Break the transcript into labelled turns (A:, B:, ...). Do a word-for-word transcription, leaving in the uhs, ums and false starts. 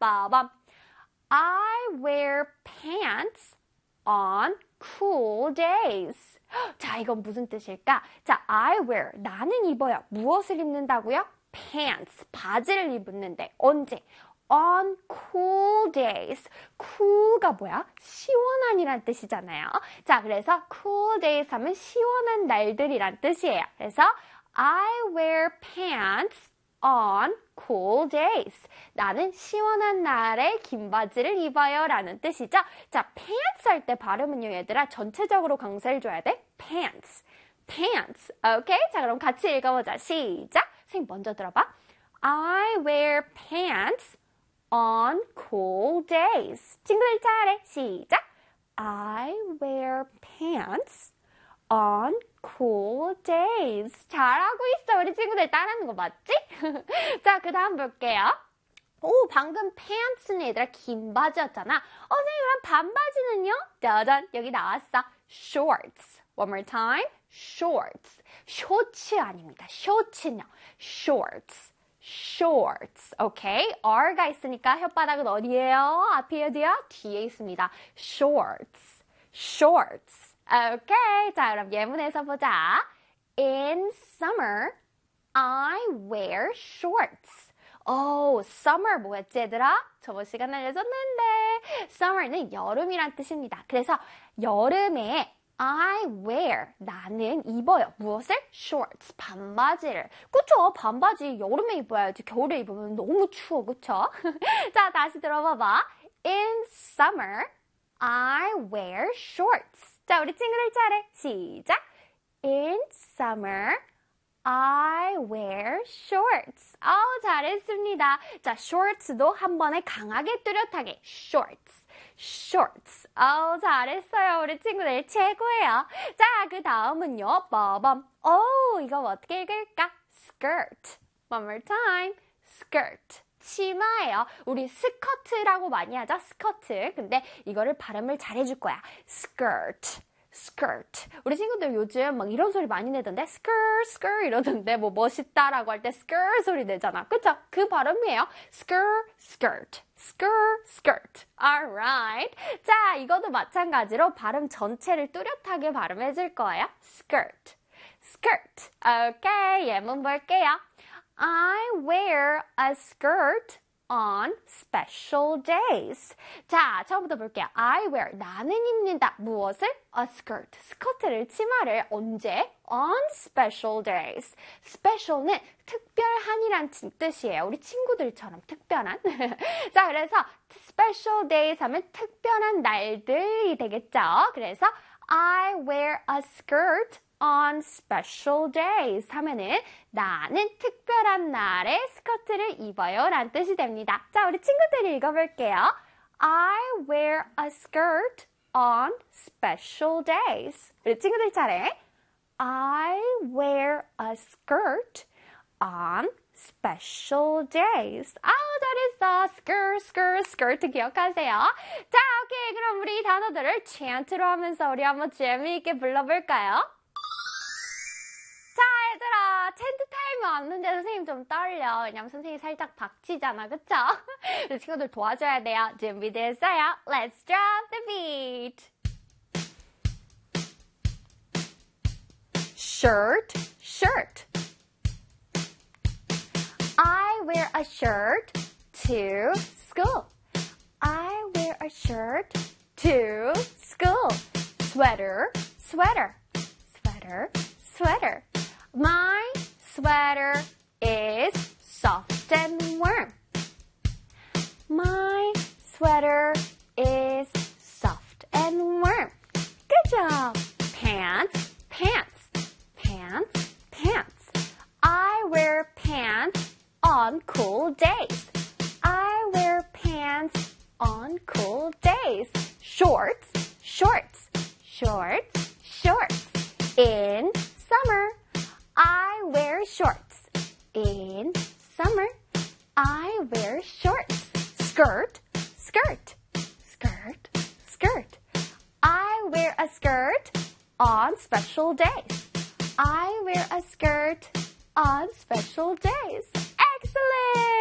A: 빠밤. I wear pants on cool days. 자, 이건 무슨 뜻일까? 자, I wear, 나는 입어요. 무엇을 입는다고요? pants, 바지를 입는데. 언제? on cool days. cool가 뭐야? 시원한이란 뜻이잖아요. 자, 그래서 cool days 하면 시원한 날들이란 뜻이에요. 그래서 I wear pants on cool days. 나는 시원한 날에 긴 바지를 입어요 라는 뜻이죠. 자, pants 할 때 발음은요, 얘들아, 전체적으로 강세를 줘야 돼. pants, pants. 오케이? 자, 그럼 같이 읽어보자. 시작. 선생님 먼저 들어봐. I wear pants on cool days. 친구들 잘해. 시작. I wear pants on cool days. 잘하고 있어. 우리 친구들 따라하는 거 맞지? 자, 그 다음 볼게요. 오, 방금 pants는 얘들아 긴 바지였잖아. 어, 선생님 그럼 반바지는요? 짜잔, 여기 나왔어. shorts. One more time. shorts. 쇼츠 아닙니다. 쇼츠는요. shorts. shorts. 오케이? R가 있으니까 혓바닥은 어디예요? 앞이에요? 뒤에요? 뒤에 있습니다. shorts. shorts. 오케이. 자, 그럼 예문에서 보자. In summer, I wear shorts. 오, summer 뭐였지, 얘들아? 저번 시간 알려줬는데. summer는 여름이란 뜻입니다. 그래서 여름에 I wear, 나는 입어요. 무엇을? shorts, 반바지를. 그쵸? 반바지 여름에 입어야지. 겨울에 입으면 너무 추워, 그쵸? 자, 다시 들어봐봐. In summer, I wear shorts. 자, 우리 친구들 차례. 시작. In summer, I wear shorts. 아우, 잘했습니다. 자, shorts도 한 번에 강하게 뚜렷하게. shorts, shorts. 아우, 잘했어요. 우리 친구들 최고예요. 자, 그 다음은요. 빠밤. 오, 이거 어떻게 읽을까? skirt. One more time. skirt. 치마예요. 우리 스커트라고 많이 하죠? 스커트. 근데 이거를 발음을 잘해줄 거야. skirt. skirt. 우리 친구들 요즘 막 이런 소리 많이 내던데 skirt, skirt 이러던데 뭐 멋있다라고 할 때 skirt 소리 내잖아. 그쵸? 그 발음이에요. skirt, skirt, skirt, skirt. Alright. 자, 이것도 마찬가지로 발음 전체를 뚜렷하게 발음해 줄 거예요. skirt, skirt. 오케이, 예문 볼게요. I wear a skirt on special days. 자, 처음부터 볼게요. I wear, 나는 입는다. 무엇을? A skirt, 스커트를, 치마를. 언제? On special days. special는 특별한이란 뜻이에요. 우리 친구들처럼 특별한. 자, 그래서 special days 하면 특별한 날들이 되겠죠. 그래서 I wear a skirt on special days 하면은 나는 특별한 날에 스커트를 입어요 라는 뜻이 됩니다. 자, 우리 친구들이 읽어볼게요. I wear a skirt on special days. 우리 친구들 차례. I wear a skirt on special days. 아우, 잘했어. skirt, skirt, skirt 기억하세요. 자, 오케이. 그럼 우리 이 단어들을 chan트로 하면서 우리 한번 재미있게 불러볼까요? 자, 얘들아, 챈트 타임 왔는데 선생님 좀 떨려. 왜냐면 선생님이 살짝 박치잖아, 그쵸? 우리 친구들 도와줘야 돼요. 준비됐어요? Let's drop the beat. Shirt, shirt. I wear a shirt to school. I wear a shirt to school. Sweater, sweater, sweater, sweater. My sweater is soft and warm. My sweater is soft and warm. Good job. Pants, pants, pants, pants. I wear pants on cool days. I wear pants on cool days. Shorts, shorts, shorts, shorts. In summer, I wear shorts. In summer, I wear shorts. Skirt, skirt, skirt, skirt. I wear a skirt on special days. I wear a skirt on special days. Excellent!